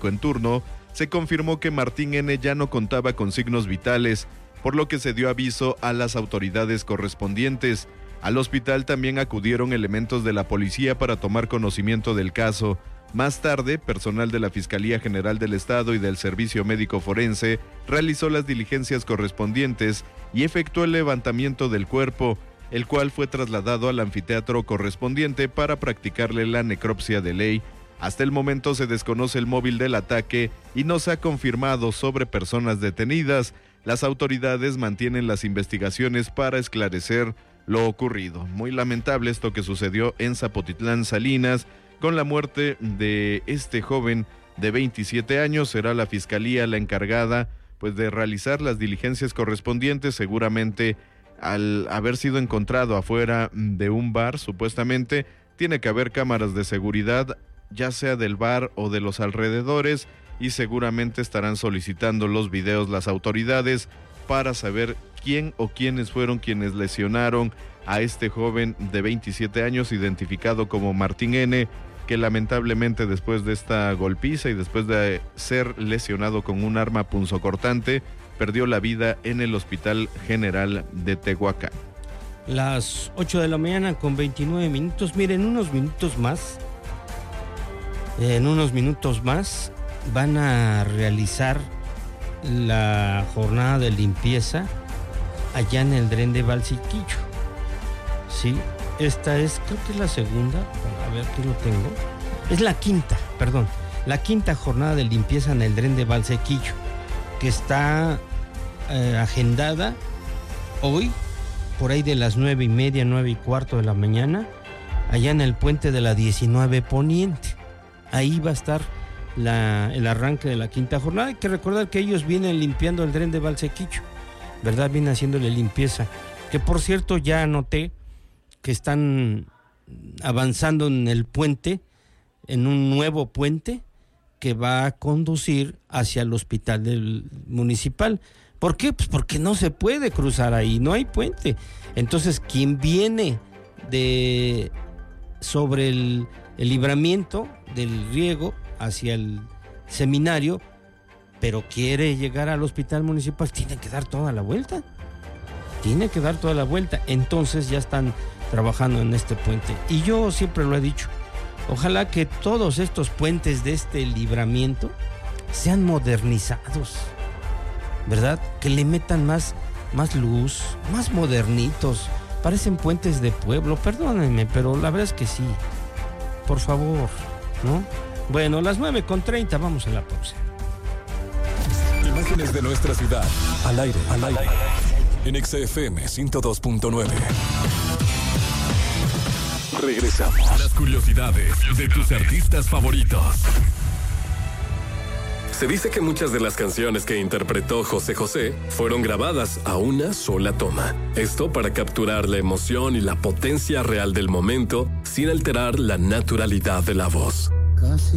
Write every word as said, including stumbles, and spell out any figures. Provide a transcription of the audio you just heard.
médico en turno, se confirmó que Martín N. ya no contaba con signos vitales, por lo que se dio aviso a las autoridades correspondientes. Al hospital también acudieron elementos de la policía para tomar conocimiento del caso. Más tarde, personal de la Fiscalía General del Estado y del Servicio Médico Forense realizó las diligencias correspondientes y efectuó el levantamiento del cuerpo, el cual fue trasladado al anfiteatro correspondiente para practicarle la necropsia de ley. Hasta el momento se desconoce el móvil del ataque y no se ha confirmado sobre personas detenidas. Las autoridades mantienen las investigaciones para esclarecer lo ocurrido. Muy lamentable esto que sucedió en Zapotitlán, Salinas, con la muerte de este joven de veintisiete años. Será la Fiscalía la encargada pues de realizar las diligencias correspondientes. Seguramente al haber sido encontrado afuera de un bar, supuestamente tiene que haber cámaras de seguridad, ya sea del bar o de los alrededores, y seguramente estarán solicitando los videos las autoridades para saber quién o quiénes fueron quienes lesionaron a este joven de veintisiete años, identificado como Martín N., que lamentablemente después de esta golpiza y después de ser lesionado con un arma punzocortante, perdió la vida en el Hospital General de Tehuacán. Las ocho de la mañana con veintinueve minutos. Miren, unos minutos más, en unos minutos más van a realizar la jornada de limpieza allá en el Dren de Valsequillo. Sí, esta es, creo que es la segunda, a ver, aquí lo tengo. Es la quinta, perdón, la quinta jornada de limpieza en el Dren de Valsequillo, que está eh, agendada hoy, por ahí de las nueve y media, nueve y cuarto de la mañana, allá en el puente de la diecinueve Poniente. Ahí va a estar la, el arranque de la quinta jornada. Hay que recordar que ellos vienen limpiando el Dren de Valsequillo, ¿verdad? Vienen haciéndole limpieza, que por cierto ya anoté que están avanzando en el puente, en un nuevo puente que va a conducir hacia el hospital del municipal. ¿Por qué? Pues porque no se puede cruzar ahí, no hay puente. Entonces, quien viene de sobre el, el libramiento del riego hacia el seminario, pero quiere llegar al hospital municipal, tiene que dar toda la vuelta. Tiene que dar toda la vuelta. Entonces ya están trabajando en este puente. Y yo siempre lo he dicho, ojalá que todos estos puentes de este libramiento sean modernizados, ¿verdad? Que le metan más, más luz, más modernitos. Parecen puentes de pueblo, perdónenme, pero la verdad es que sí. Por favor, ¿no? Bueno, las nueve con treinta, vamos a la pausa. Imágenes de nuestra ciudad, al aire, al aire, en X F M ciento dos punto nueve. Regresamos. Las curiosidades de tus artistas favoritos. Se dice que muchas de las canciones que interpretó José José fueron grabadas a una sola toma. Esto para capturar la emoción y la potencia real del momento sin alterar la naturalidad de la voz. Casi.